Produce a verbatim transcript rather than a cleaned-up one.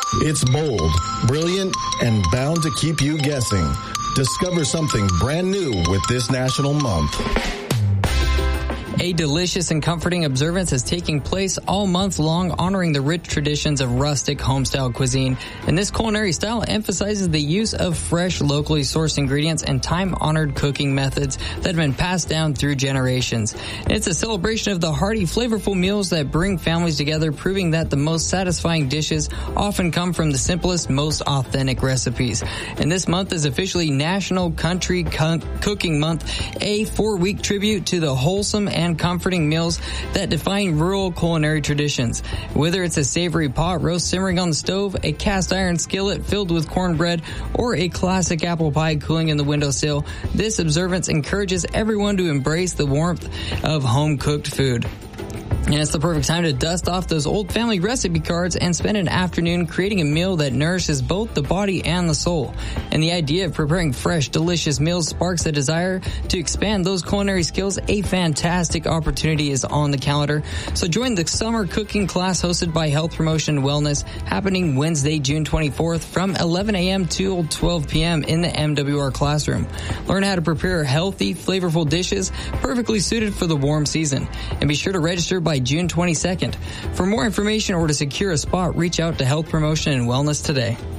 It's bold, brilliant, and bound to keep you guessing. Discover something brand new with this National Month. A delicious and comforting observance is taking place all month long, honoring the rich traditions of rustic homestyle cuisine. And this culinary style emphasizes the use of fresh, locally sourced ingredients and time-honored cooking methods that have been passed down through generations. And it's a celebration of the hearty, flavorful meals that bring families together, proving that the most satisfying dishes often come from the simplest, most authentic recipes. And this month is officially National Country Co- Cooking Month, a four-week tribute to the wholesome and comforting meals that define rural culinary traditions. Whether it's a savory pot roast simmering on the stove, a cast iron skillet filled with cornbread, or a classic apple pie cooling in the windowsill, this observance encourages everyone to embrace the warmth of home-cooked food. And it's the perfect time to dust off those old family recipe cards and spend an afternoon creating a meal that nourishes both the body and the soul. And the idea of preparing fresh, delicious meals sparks a desire to expand those culinary skills. A fantastic opportunity is on the calendar. So join the summer cooking class hosted by Health Promotion and Wellness, happening Wednesday, June twenty-fourth from eleven a.m. to twelve p.m. in the M W R classroom. Learn how to prepare healthy, flavorful dishes perfectly suited for the warm season. And be sure to register by June twenty-second. For more information or to secure a spot, reach out to Health Promotion and Wellness today.